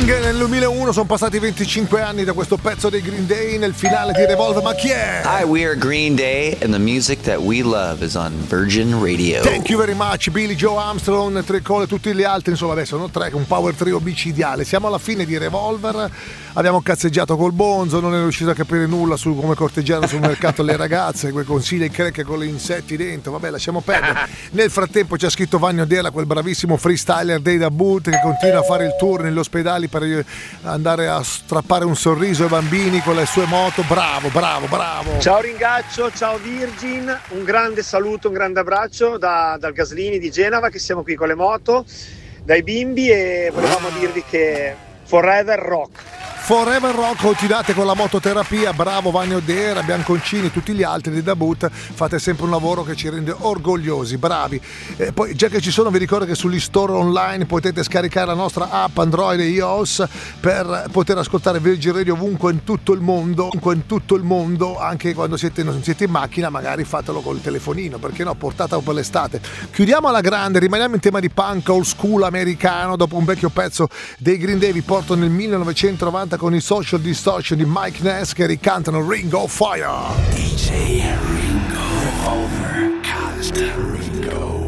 Nel 2001 sono passati 25 anni da questo pezzo dei Green Day nel finale di Revolver. Ma chi è? Hi, we are Green Day and the music that we love is on Virgin Radio. Thank you very much. Billy Joe Armstrong, Tre Cole e tutti gli altri, insomma adesso sono tre, un power trio micidiale. Siamo alla fine di Revolver, abbiamo cazzeggiato col Bonzo, non è riuscito a capire nulla su come corteggiare sul mercato le ragazze, quei consigli e crack con gli insetti dentro, vabbè lasciamo perdere. Nel frattempo c'è scritto Vanni Odera, quel bravissimo freestyler dei Da Boot che continua a fare il tour negli ospedali per andare a strappare un sorriso ai bambini con le sue moto. Bravo. Ciao Ringaccio, ciao Virgin, un grande saluto, un grande abbraccio dal Gaslini di Genova, che siamo qui con le moto dai bimbi e volevamo dirvi che Forever Rock. Forever Rock, continuate con la mototerapia, bravo Vanni Odera, Bianconcini e tutti gli altri di Da Boot, fate sempre un lavoro che ci rende orgogliosi, bravi. Poi già che ci sono, vi ricordo che sugli store online potete scaricare la nostra app Android e iOS per poter ascoltare Virgin Radio ovunque in tutto il mondo, anche quando non siete in macchina, magari fatelo col telefonino, perché no, portatelo per l'estate. Chiudiamo alla grande, rimaniamo in tema di punk old school americano, dopo un vecchio pezzo dei Green Day vi porto nel 1990 con i Social Distortion di Mike Ness che ricantano Ring of Fire. DJ Ringo Revolver Cast Ringo.